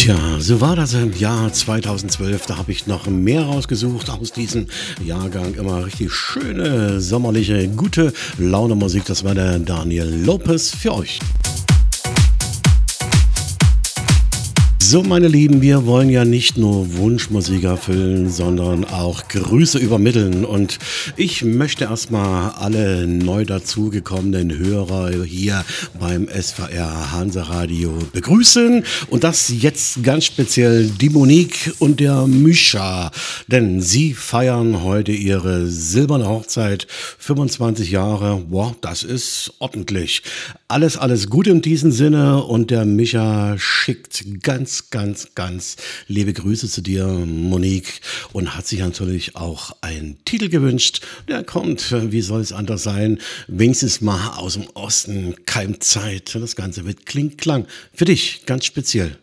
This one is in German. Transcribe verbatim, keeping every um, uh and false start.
Tja, so war das im Jahr zweitausendzwölf. Da habe ich noch mehr rausgesucht aus diesem Jahrgang. Immer richtig schöne, sommerliche, gute Laune Musik. Das war der Daniel Lopez für euch. So, meine Lieben, wir wollen ja nicht nur Wunschmusik erfüllen, sondern auch Grüße übermitteln. Und ich möchte erstmal alle neu dazugekommenen Hörer hier beim S V R Hansa-Radio begrüßen. Und das jetzt ganz speziell die Monique und der Mischa. Denn sie feiern heute ihre silberne Hochzeit. fünfundzwanzig Jahre, boah, das ist ordentlich. Alles, alles Gute in diesem Sinne. Und der Mischa schickt ganz Ganz, ganz liebe Grüße zu dir, Monique, und hat sich natürlich auch einen Titel gewünscht. Der kommt, wie soll es anders sein, wenigstens mal aus dem Osten, Keimzeit. Das Ganze mit Kling Klang. Für dich ganz speziell.